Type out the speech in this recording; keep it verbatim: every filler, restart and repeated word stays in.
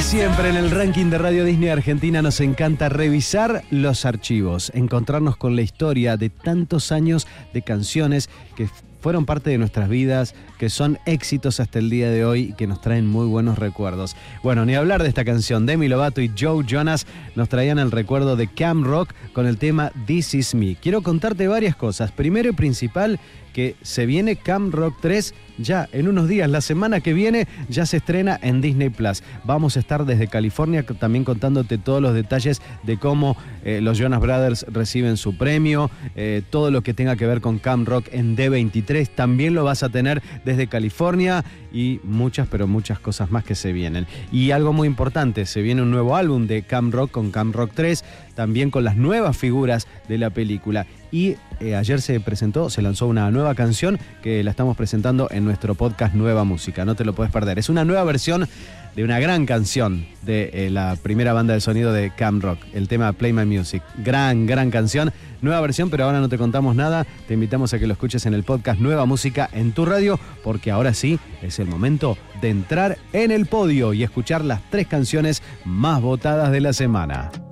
Siempre en el ranking de Radio Disney Argentina nos encanta revisar los archivos, encontrarnos con la historia de tantos años de canciones que fueron parte de nuestras vidas, que son éxitos hasta el día de hoy y que nos traen muy buenos recuerdos. Bueno, ni hablar de esta canción. Demi Lovato y Joe Jonas nos traían el recuerdo de Camp Rock con el tema This Is Me. Quiero contarte varias cosas. Primero y principal, que se viene Camp Rock tres ya en unos días. La semana que viene ya se estrena en Disney Plus. Vamos a estar desde California también contándote todos los detalles de cómo eh, los Jonas Brothers reciben su premio, eh, todo lo que tenga que ver con Camp Rock en D veintitrés. También lo vas a tener desde California y muchas, pero muchas cosas más que se vienen. Y algo muy importante, se viene un nuevo álbum de Camp Rock con Camp Rock tres, también con las nuevas figuras de la película. Y eh, ayer se presentó, se lanzó una nueva canción que la estamos presentando en nuestro podcast Nueva Música. No te lo puedes perder. Es una nueva versión de una gran canción de eh, la primera banda de sonido de Camp Rock, el tema Play My Music. Gran, gran canción. Nueva versión, pero ahora no te contamos nada. Te invitamos a que lo escuches en el podcast Nueva Música en tu radio, porque ahora sí es el momento de entrar en el podio y escuchar las tres canciones más votadas de la semana.